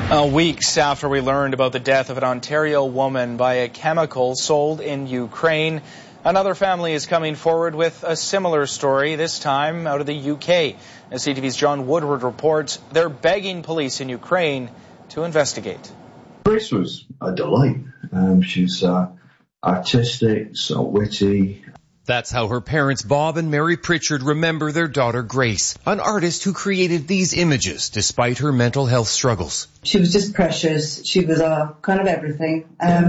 Weeks after we learned about the death of an Ontario woman by a chemical sold in Ukraine, another family is coming forward with a similar story, this time out of the UK. As CTV's John Woodward reports, they're begging police in Ukraine to investigate. Grace was a delight. She's artistic, so witty. That's how her parents, Bob and Mary Pritchard, remember their daughter Grace, an artist who created these images despite her mental health struggles. She was just precious. She was kind of everything.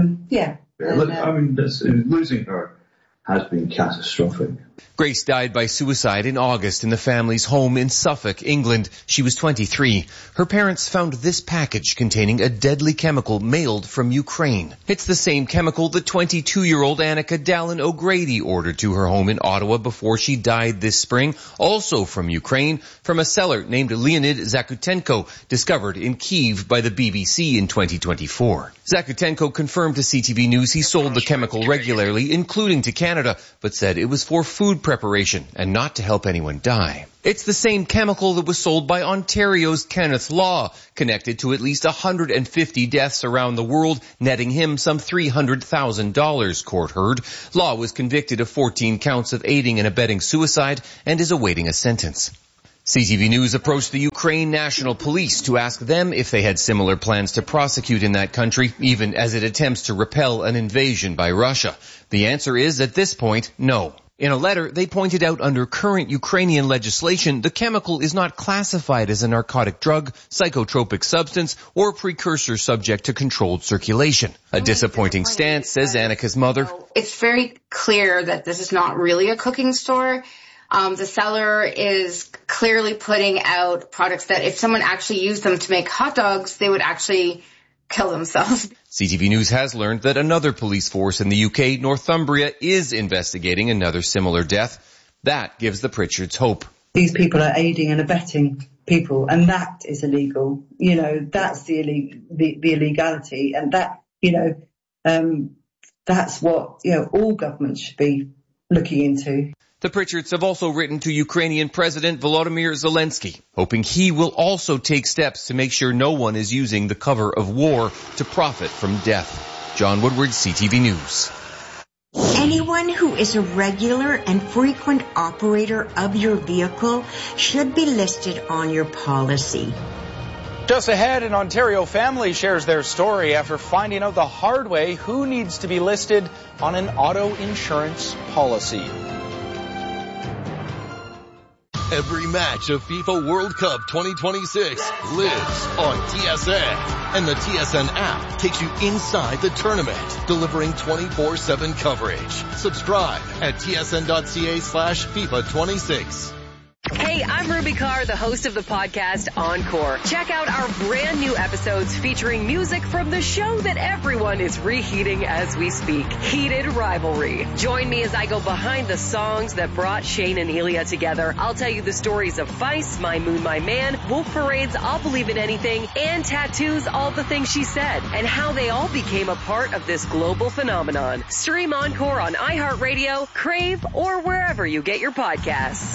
Losing her has been catastrophic. Grace died by suicide in August in the family's home in Suffolk, England. She was 23. Her parents found this package containing a deadly chemical mailed from Ukraine. It's the same chemical the 22-year-old Annika Dallin O'Grady ordered to her home in Ottawa before she died this spring, also from Ukraine, from a seller named Leonid Zakutenko, discovered in Kyiv by the BBC in 2024. Zakutenko confirmed to CTV News he sold the chemical regularly, including to Canada, but said it was for food preparation and not to help anyone die. It's the same chemical that was sold by Ontario's Kenneth Law, connected to at least 150 deaths around the world, netting him some $300,000, court heard. Law was convicted of 14 counts of aiding and abetting suicide and is awaiting a sentence. CTV News approached the Ukraine National Police to ask them if they had similar plans to prosecute in that country, even as it attempts to repel an invasion by Russia. The answer is, at this point, no. In a letter, they pointed out under current Ukrainian legislation, the chemical is not classified as a narcotic drug, psychotropic substance, or precursor subject to controlled circulation. A disappointing stance, says Annika's mother. It's very clear that this is not really a cooking store. The seller is clearly putting out products that if someone actually used them to make hot dogs, they would actually kill themselves. CTV News has learned that another police force in the UK, Northumbria, is investigating another similar death. That gives the Pritchards hope. These people are aiding and abetting people, and that is illegal. That's the illegality, and that, that's what, all governments should be looking into. The Pritchards have also written to Ukrainian President Volodymyr Zelensky, hoping he will also take steps to make sure no one is using the cover of war to profit from death. John Woodward, CTV News. Anyone who is a regular and frequent operator of your vehicle should be listed on your policy. Just ahead, an Ontario family shares their story after finding out the hard way who needs to be listed on an auto insurance policy. Every match of FIFA World Cup 2026 lives on TSN. And the TSN app takes you inside the tournament, delivering 24/7 coverage. Subscribe at tsn.ca/FIFA26. Hey, I'm Ruby Carr, the host of the podcast Encore. Check out our brand new episodes featuring music from the show that everyone is reheating as we speak, Heated Rivalry. Join me as I go behind the songs that brought Shane and Elia together. I'll tell you the stories of Feist, My Moon, My Man, Wolf Parade's I'll Believe in Anything, and Tattoo's All the Things She Said, and how they all became a part of this global phenomenon. Stream Encore on iHeartRadio, Crave, or wherever you get your podcasts.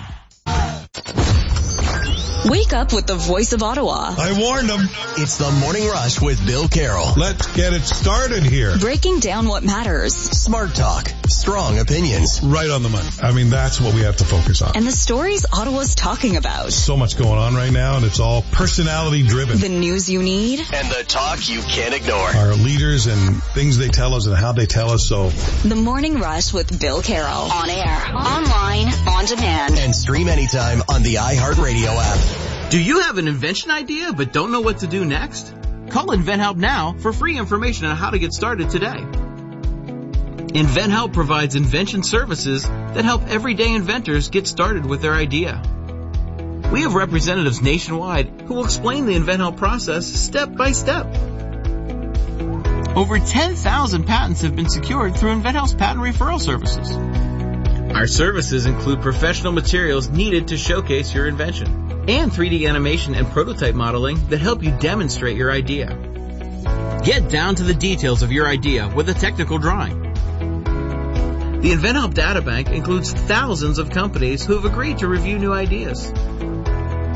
Wake up with the voice of Ottawa. I warned them. It's the Morning Rush with Bill Carroll. Let's get it started here. Breaking down what matters. Smart talk. Strong opinions. Right on the money. I mean, that's what we have to focus on. And the stories Ottawa's talking about. So much going on right now, and it's all personality driven. The news you need. And the talk you can't ignore. Our leaders and things they tell us and how they tell us so. The Morning Rush with Bill Carroll. On air, online, on demand. And stream anytime on the iHeartRadio app. Do you have an invention idea but don't know what to do next? Call InventHelp now for free information on how to get started today. InventHelp provides invention services that help everyday inventors get started with their idea. We have representatives nationwide who will explain the InventHelp process step by step. Over 10,000 patents have been secured through InventHelp's patent referral services. Our services include professional materials needed to showcase your invention, and 3D animation and prototype modeling that help you demonstrate your idea. Get down to the details of your idea with a technical drawing. The InventHelp Databank includes thousands of companies who have agreed to review new ideas.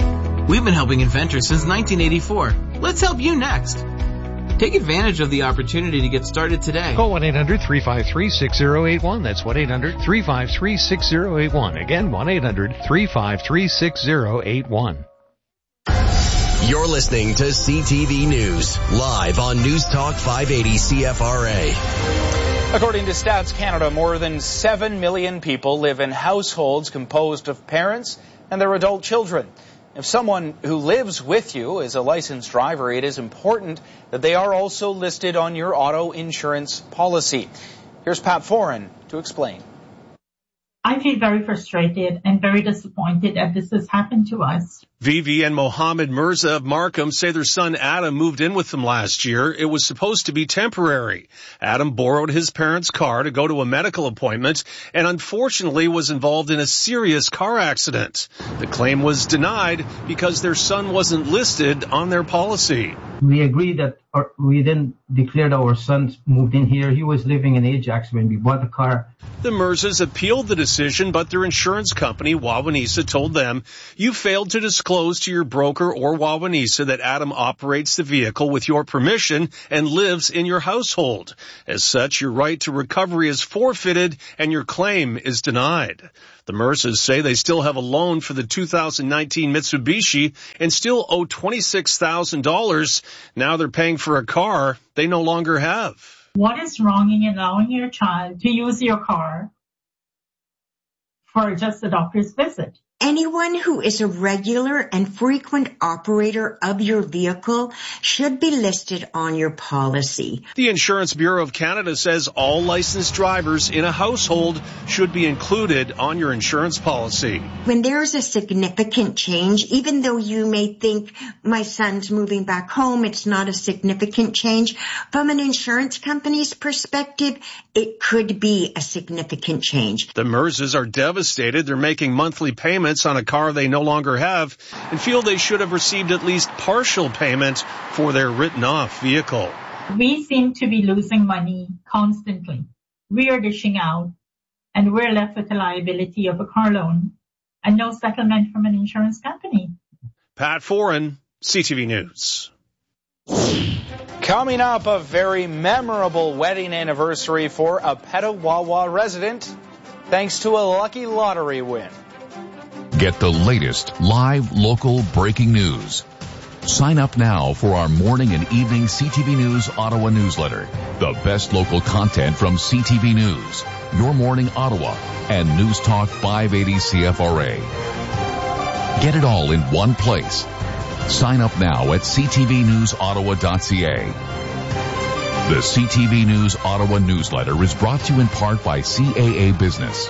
We've been helping inventors since 1984. Let's help you next. Take advantage of the opportunity to get started today. Call 1-800-353-6081. That's 1-800-353-6081. Again, 1-800-353-6081. You're listening to CTV News, live on News Talk 580 CFRA. According to Stats Canada, more than 7 million people live in households composed of parents and their adult children. If someone who lives with you is a licensed driver, it is important that they are also listed on your auto insurance policy. Here's Pat Foran to explain. I feel very frustrated and very disappointed that this has happened to us. Vivi and Mohammed Mirza of Markham say their son Adam moved in with them last year. It was supposed to be temporary. Adam borrowed his parents' car to go to a medical appointment and unfortunately was involved in a serious car accident. The claim was denied because their son wasn't listed on their policy. We agreed that we then declared our son moved in here. He was living in Ajax when we bought the car. The Mirzas appealed the decision, but their insurance company, Wawanesa, told them, you failed to disclose to your broker or Wawanesa that Adam operates the vehicle with your permission and lives in your household. As such, your right to recovery is forfeited and your claim is denied. The Mirzas say they still have a loan for the 2019 Mitsubishi and still owe $26,000. Now they're paying for a car they no longer have. What is wrong in allowing your child to use your car for just a doctor's visit? Anyone who is a regular and frequent operator of your vehicle should be listed on your policy. The Insurance Bureau of Canada says all licensed drivers in a household should be included on your insurance policy. When there's a significant change, even though you may think my son's moving back home, it's not a significant change. From an insurance company's perspective, it could be a significant change. The Mirzas are devastated. They're making monthly payments on a car they no longer have and feel they should have received at least partial payment for their written-off vehicle. We seem to be losing money constantly. We are dishing out, and we're left with the liability of a car loan and no settlement from an insurance company. Pat Foran, CTV News. Coming up, a very memorable wedding anniversary for a Petawawa resident, thanks to a lucky lottery win. Get the latest live local breaking news. Sign up now for our morning and evening CTV News Ottawa newsletter. The best local content from CTV News, Your Morning Ottawa, and News Talk 580 CFRA. Get it all in one place. Sign up now at ctvnewsottawa.ca. The CTV News Ottawa newsletter is brought to you in part by CAA Business.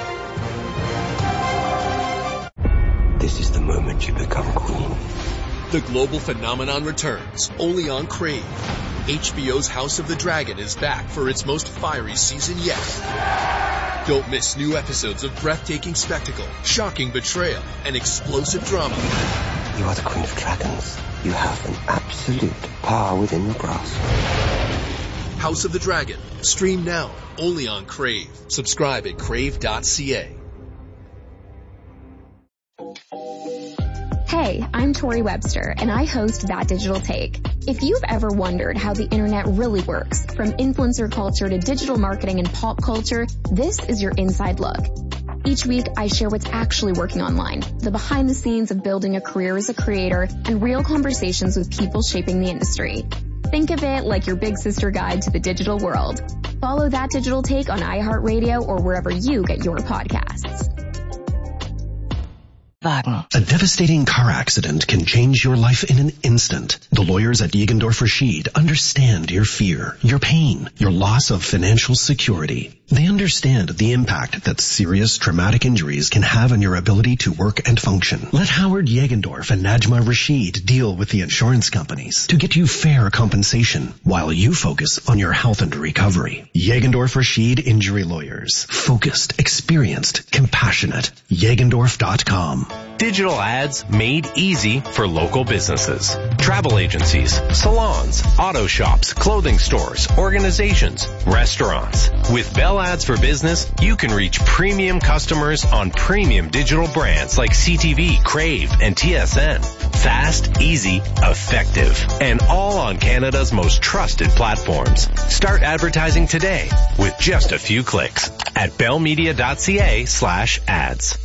This is the moment you become queen. The global phenomenon returns, only on Crave. HBO's House of the Dragon is back for its most fiery season yet. Don't miss new episodes of breathtaking spectacle, shocking betrayal, and explosive drama. You are the Queen of Dragons. You have an absolute power within your grasp. House of the Dragon. Stream now, only on Crave. Subscribe at crave.ca. Hey, I'm Tori Webster, and I host That Digital Take. If you've ever wondered how the internet really works, from influencer culture to digital marketing and pop culture, this is your inside look. Each week, I share what's actually working online, the behind the scenes of building a career as a creator, and real conversations with people shaping the industry. Think of it like your big sister guide to the digital world. Follow That Digital Take on iHeartRadio or wherever you get your podcasts. A devastating car accident can change your life in an instant. The lawyers at Jägendorf Rashid understand your fear, your pain, your loss of financial security. They understand the impact that serious traumatic injuries can have on your ability to work and function. Let Howard Jägendorf and Najma Rashid deal with the insurance companies to get you fair compensation while you focus on your health and recovery. Jägendorf Rashid Injury Lawyers. Focused, experienced, compassionate. Jägendorf.com. Digital ads made easy for local businesses. travel agencies, salons, auto shops, clothing stores, organizations, restaurants. With Bell Ads for Business, you can reach premium customers on premium digital brands like CTV, Crave, and TSN. Fast, easy, effective, and all on Canada's most trusted platforms. Start advertising today with just a few clicks at bellmedia.ca/ads.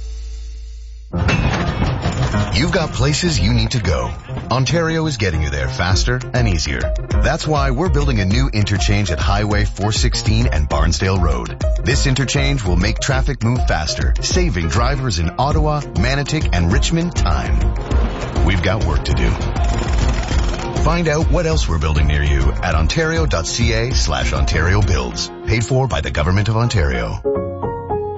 You've got places you need to go. Ontario is getting you there faster and easier. That's why we're building a new interchange at Highway 416 and Barnsdale Road. This interchange will make traffic move faster, saving drivers in Ottawa, Manotick, and Richmond time. We've got work to do. Find out what else we're building near you at ontario.ca/Ontario Builds. Paid for by the Government of Ontario.